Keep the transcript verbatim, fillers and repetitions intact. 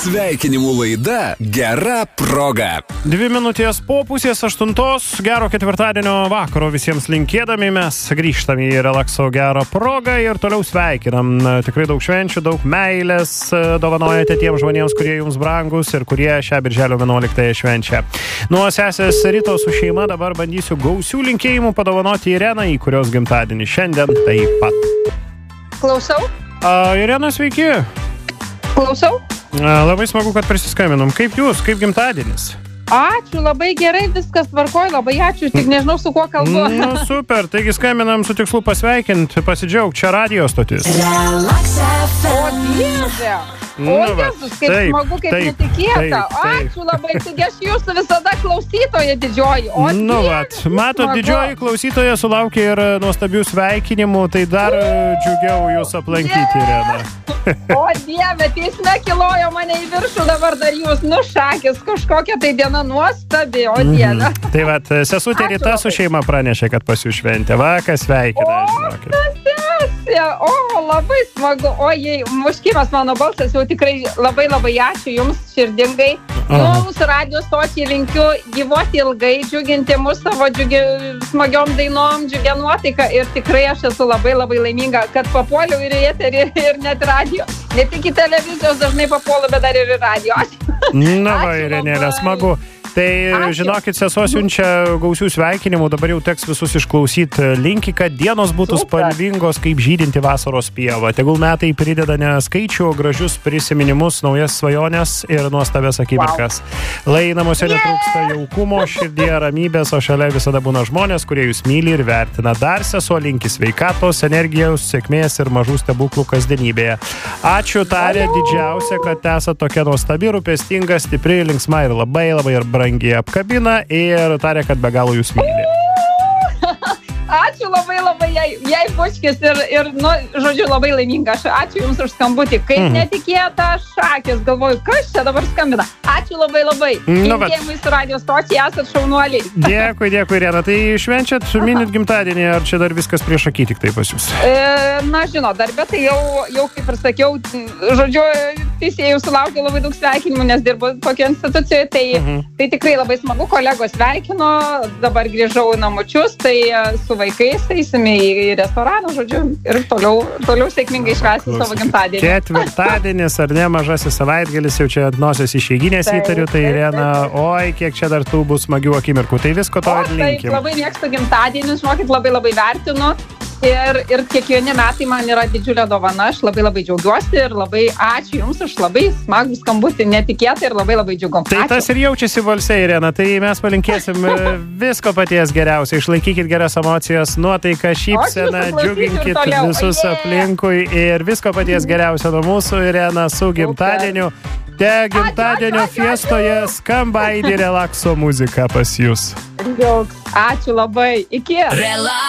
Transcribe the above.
Sveikinimų laida Gera proga. Dvi minutės po pusės aštuntos. Gero ketvirtadienio vakaro visiems linkėdami mes grįžtame į Relakso Gerą progą ir toliau sveikinam. Tikrai daug švenčių, daug meilės dovanojate tiems žmonėms, kurie jums brangus ir kurie šią birželio vienuoliktąją švenčia. Nuo sesės Ritos su šeima dabar bandysiu gausių linkėjimų padovanoti Irenai, kurios gimtadienį šiandien taip pat. Klausau. A, Irena, sveiki. Klausau. Labai smagu, kad prisiskambinom. Kaip jūs, kaip gimtadienis? Ačiū, labai gerai, viskas tvarkoj, labai ačiū, tik nežinau, su kuo kalbu. Nu, super, taigi skambinam su tikslu pasveikinti, pasidžiaugti, čia radijo stotis. O Dieve, o Nu, va, Jėzus, kaip taip, smagu, kaip taip, netikėta. taip, taip. Ačiū labai, taigi aš jūsų visada klausytoja didžioji. O Nu, Dieve, vat, kaip matot, smagu. didžioji klausytoja sulaukė ir nuostabių sveikinimų, tai dar džiugiau jūs aplankyti, Irena. O Dieve, teisme kilojo mane į viršų, dabar dar jūs nušakis, kažkokia tai diena nuostabi, o Dieve. Tai vat, sesutė Ačiū Rita su labai. šeima pranešė, kad pas jūs šventė. Va, kas sveikina, O, žinokit. sesė, o, labai smagu. O, jei, muškimas mano balsas jau tikrai labai labai ačiū jums širdingai. Nu, Aha. mūsų radijo stotį linkiu gyvuoti ilgai, džiuginti mus savo džiugi, smagiom dainom, džiugia nuotaika ir tikrai aš esu labai labai laiminga, kad papuoliau ir į eterį ir net radijo. Ne tik į televizijos dažnai papuolu, bet dar ir į radijo. Na, va, Ačiū Irenėlė, labai. smagu. Tai, Ačiū. žinokit, sesuo siunčia gausių sveikinimų, dabar jau teks visus išklausyti. Linki, kad dienos būtų Super. spalvingos kaip žydinti vasaros pieva. Tegul metai prideda ne skaičių, o gražius prisiminimus, naujas svajonės ir nuostabias akimirkas. Wow. Lai namuose netrūksta jaukumo, širdie ramybės, o šalia visada būna žmonės, kurie jūs myli ir vertina. Dar sesuo linki sveikatos, energijos, sėkmės ir mažų stebuklų kasdienybėje. Ačiū, tarė, didžiausia, kad esate tokia nuostabi, rūpestinga, stipri, linksma ir labai labai ir brangi apkabina ir tarė, kad be galo jūs myli. Ačiū labai labai jai, jai bučkis ir, ir nu, žodžiu, labai laiminga. Aš, ačiū jums už skambutį. Kaip Mhm. netikėta šakės, galvoju, kas čia dabar skambina. Ačiū labai labai. Nu, bet- Linkėjimai su radio stočiai, esat šaunuoliai. Dėkui, dėkui, Irena. Tai švenčiat, minit gimtadienį, ar čia dar viskas prieš akį tik tai pas jūs? E, na, žinot, darbė tai jau, jau kaip ir sakiau, žodžiu, teisėjų sulaukiu labai daug sveikinimų, nes dirbu tokio institucijoje, tai, Mhm. tai tikrai labai smagu, kolegos sveikino, dabar grįžau į namučius, tai e, su vaikais eisime į restoraną, žodžiu, ir toliau, toliau sėkmingai švęsti savo gimtadienį. Ketvirtadienis, ar ne, mažasis savaitgalis, jau čia ant nosies išeiginės Taip, įtariu, tai taip, Irena, oi, kiek čia dar tų bus smagių akimirkų. Tai visko to O, ir taip, linkim. labai mėgstu gimtadienius, žinokit, labai labai vertinu. Ir, ir kiekvieni metai man yra didžiulė dovana, aš labai labai džiaugiuosi ir labai ačiū jums už labai smagų skambutį, netikėtai ir labai labai džiugu. Tai Ačiū. tas ir jaučiasi balse, Irena, tai mes palinkėsim e, visko paties geriausio. Išlaikykit geras emocijas, nuotaiką, šypseną, jūsų klausysiu ir džiuginkit toliau. visus Yeah. aplinkui ir visko paties geriausio nuo mūsų, Irena, su gimtadieniu. Te gimtadienio ačiū, ačiū. fiestoje skamba Aidi Relakso muzika pas jūs. Ačiū labai. Iki.